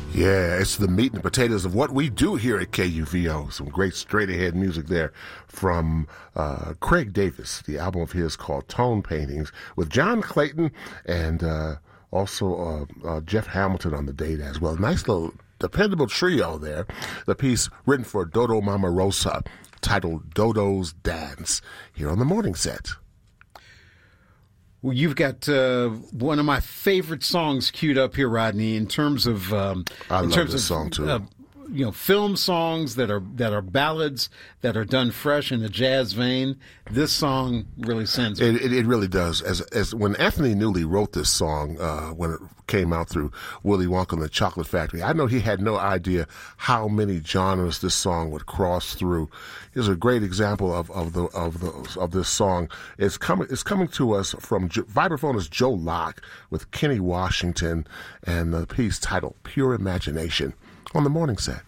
Yeah, it's the meat and potatoes of what we do here at KUVO. Some great straight-ahead music there from Craig Davis, the album of his called Tone Paintings, with John Clayton and also Jeff Hamilton on the data as well. Nice little dependable trio there. The piece written for Dodo Mama Rosa, titled Dodo's Dance, here on the morning set. Well, you've got one of my favorite songs queued up here, Rodney. In terms of, I love this song too. Film songs that are ballads that are done fresh in a jazz vein. This song really sends. It really does. As when Anthony Newley wrote this song, when it came out through Willy Wonka and the Chocolate Factory, I know he had no idea how many genres this song would cross through. Here's a great example of this song. It's coming to us from vibraphonist Joe Locke with Kenny Washington and the piece titled Pure Imagination on the morning set.